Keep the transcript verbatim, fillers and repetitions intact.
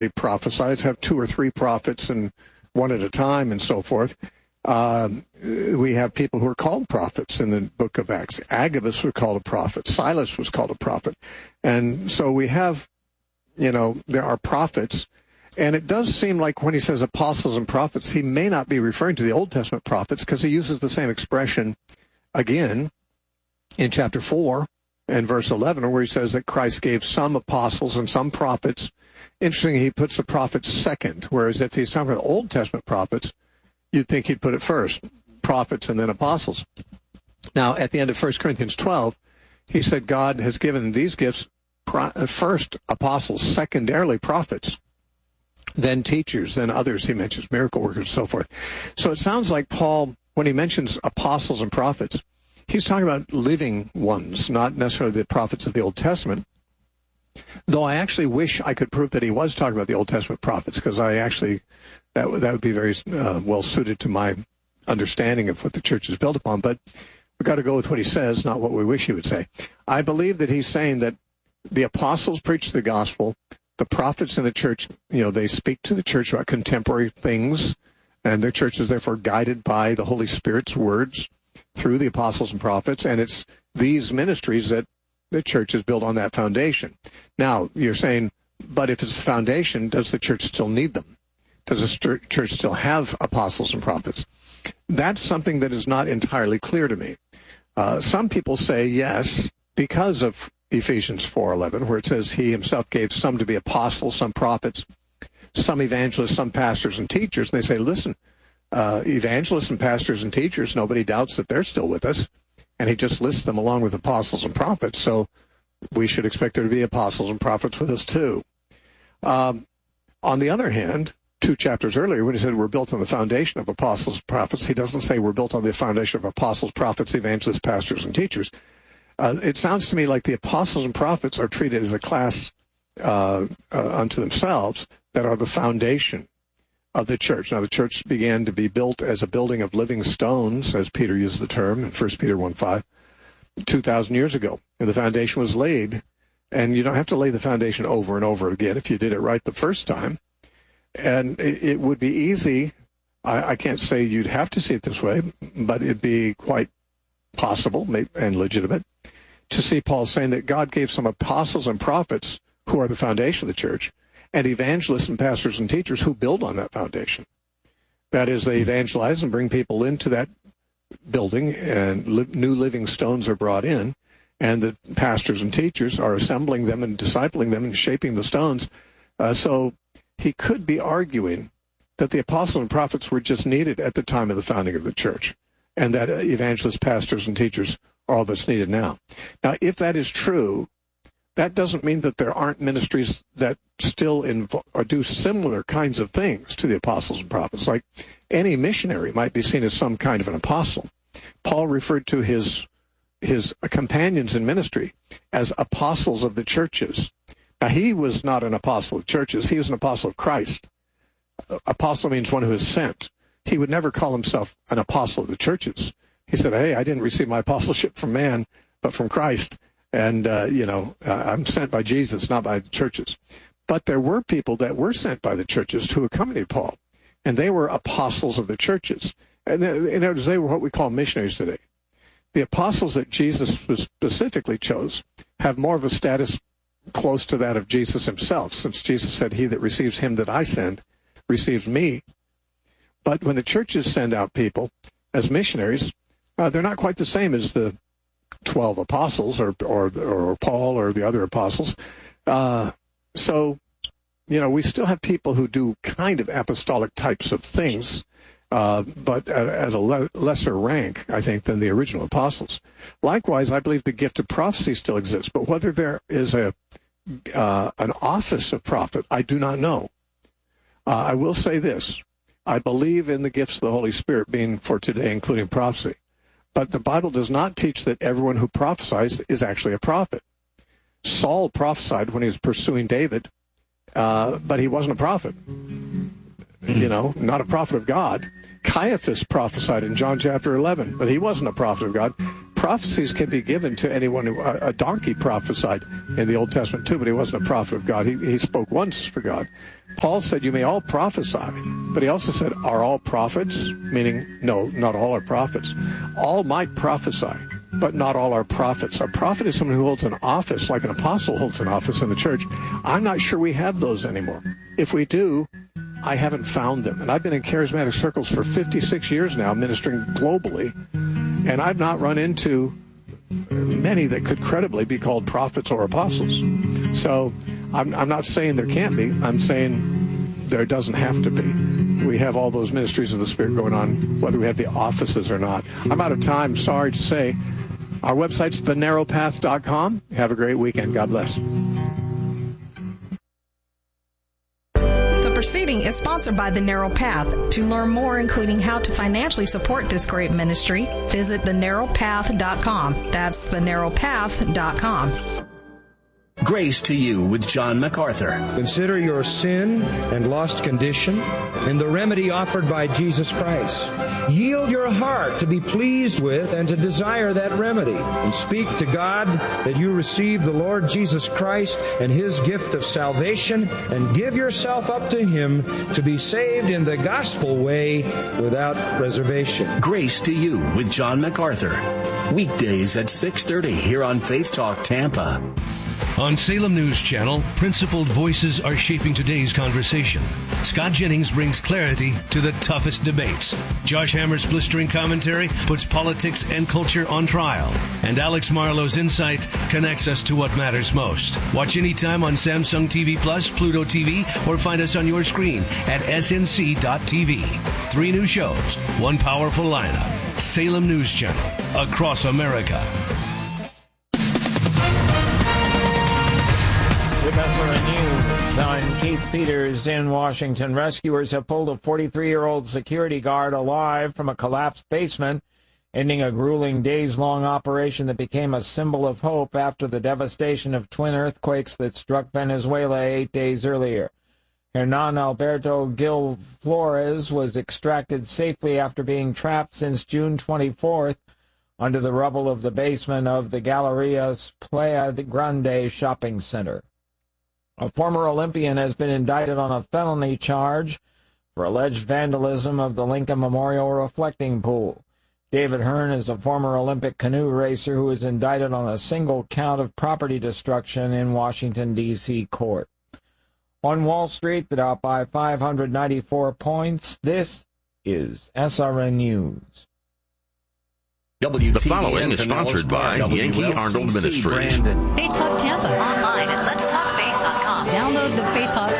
prophesies, have two or three prophets and one at a time and so forth. Uh, we have people who are called prophets in the book of Acts. Agabus was called a prophet. Silas was called a prophet. And so we have, you know, there are prophets. And it does seem like when he says apostles and prophets, he may not be referring to the Old Testament prophets, because he uses the same expression again in chapter four and verse eleven, where he says that Christ gave some apostles and some prophets. Interesting, he puts the prophets second, whereas if he's talking about Old Testament prophets, you'd think he'd put it first, prophets and then apostles. Now, at the end of First Corinthians twelve, he said God has given these gifts first apostles, secondarily prophets, then teachers, then others. He mentions miracle workers and so forth. So it sounds like Paul, when he mentions apostles and prophets, he's talking about living ones, not necessarily the prophets of the Old Testament. Though I actually wish I could prove that he was talking about the Old Testament prophets, because I actually, that, that would be very uh, well suited to my understanding of what the church is built upon. But we've got to go with what he says, not what we wish he would say. I believe that he's saying that the apostles preach the gospel, the prophets in the church, you know, they speak to the church about contemporary things, and their church is therefore guided by the Holy Spirit's words through the apostles and prophets, and it's these ministries that the church is built on that foundation. Now, you're saying, but if it's a foundation, does the church still need them? Does the church still have apostles and prophets? That's something that is not entirely clear to me. Uh, some people say yes, because of Ephesians four eleven, where it says he himself gave some to be apostles, some prophets, some evangelists, some pastors and teachers. And they say, listen, uh, evangelists and pastors and teachers, nobody doubts that they're still with us. And he just lists them along with apostles and prophets. So we should expect there to be apostles and prophets with us too. Um, on the other hand, two chapters earlier, when he said we're built on the foundation of apostles and prophets, he doesn't say we're built on the foundation of apostles, prophets, evangelists, pastors, and teachers. Uh, it sounds to me like the apostles and prophets are treated as a class uh, uh, unto themselves that are the foundation of the church. Now, the church began to be built as a building of living stones, as Peter used the term in First Peter one five, two thousand years ago. And the foundation was laid. And you don't have to lay the foundation over and over again if you did it right the first time. And it, it would be easy. I, I can't say you'd have to see it this way, but it'd be quite possible and legitimate to see Paul saying that God gave some apostles and prophets who are the foundation of the church, and evangelists and pastors and teachers who build on that foundation. That is, they evangelize and bring people into that building, and li- new living stones are brought in, and the pastors and teachers are assembling them and discipling them and shaping the stones. Uh, so he could be arguing that the apostles and prophets were just needed at the time of the founding of the church, and that evangelists, pastors, and teachers are all that's needed now. Now, if that is true, that doesn't mean that there aren't ministries that still invo- or do similar kinds of things to the apostles and prophets. Like any missionary might be seen as some kind of an apostle. Paul referred to his his companions in ministry as apostles of the churches. Now, he was not an apostle of churches. He was an apostle of Christ. Apostle means one who is sent. He would never call himself an apostle of the churches. He said, hey, I didn't receive my apostleship from man, but from Christ. And, uh, you know, uh, I'm sent by Jesus, not by the churches. But there were people that were sent by the churches to accompany Paul, and they were apostles of the churches. And in other words, they were what we call missionaries today. The apostles that Jesus specifically chose have more of a status close to that of Jesus himself, since Jesus said, he that receives him that I send receives me. But when the churches send out people as missionaries, uh, they're not quite the same as the twelve apostles or, or, or Paul or the other apostles. Uh, so, you know, we still have people who do kind of apostolic types of things, uh, but at, at a le- lesser rank, I think, than the original apostles. Likewise, I believe the gift of prophecy still exists, but whether there is a uh, an office of prophet, I do not know. Uh, I will say this. I believe in the gifts of the Holy Spirit being for today, including prophecy. But the Bible does not teach that everyone who prophesies is actually a prophet. Saul prophesied when he was pursuing David, uh, but he wasn't a prophet. You know, not a prophet of God. Caiaphas prophesied in John chapter eleven, but he wasn't a prophet of God. Prophecies can be given to anyone who, uh, a donkey prophesied in the Old Testament too, but he wasn't a prophet of God. He, he spoke once for God. Paul said, you may all prophesy, but he also said, are all prophets? Meaning, no, not all are prophets. All might prophesy, but not all are prophets. A prophet is someone who holds an office, like an apostle holds an office in the church. I'm not sure we have those anymore. If we do, I haven't found them. And I've been in charismatic circles for fifty-six years now, ministering globally, and I've not run into many that could credibly be called prophets or apostles. So I'm, I'm not saying there can't be. I'm saying there doesn't have to be. We have all those ministries of the Spirit going on, whether we have the offices or not. I'm out of time, sorry to say. Our website's the narrow path dot com. Have a great weekend. God bless. The proceeding is sponsored by The Narrow Path. To learn more, including how to financially support this great ministry, visit the narrow path dot com. That's the narrow path dot com. Grace to You with John MacArthur. Consider your sin and lost condition and the remedy offered by Jesus Christ. Yield your heart to be pleased with and to desire that remedy. And speak to God that you receive the Lord Jesus Christ and His gift of salvation, and give yourself up to Him to be saved in the gospel way without reservation. Grace to You with John MacArthur. Weekdays at six thirty here on Faith Talk Tampa. On Salem News Channel, principled voices are shaping today's conversation. Scott Jennings brings clarity to the toughest debates. Josh Hammer's blistering commentary puts politics and culture on trial. And Alex Marlowe's insight connects us to what matters most. Watch anytime on Samsung T V Plus, Pluto T V, or find us on your screen at S N C dot T V. Three new shows, one powerful lineup. Salem News Channel, across America. With S R N News, I'm Keith Peters in Washington. Rescuers have pulled a forty-three-year-old security guard alive from a collapsed basement, ending a grueling days-long operation that became a symbol of hope after the devastation of twin earthquakes that struck Venezuela eight days earlier. Hernan Alberto Gil Flores was extracted safely after being trapped since June twenty-fourth under the rubble of the basement of the Gallerias Playa Grande shopping center. A former Olympian has been indicted on a felony charge for alleged vandalism of the Lincoln Memorial reflecting pool. David Hearn is a former Olympic canoe racer who is indicted on a single count of property destruction in Washington, D C court. On Wall Street, the Dow by five hundred ninety-four points. This is S R N News. The following is sponsored by Yankee Arnold Ministries. Faith Talk Tampa online at lets talk faith dot com. Download the Faith Talk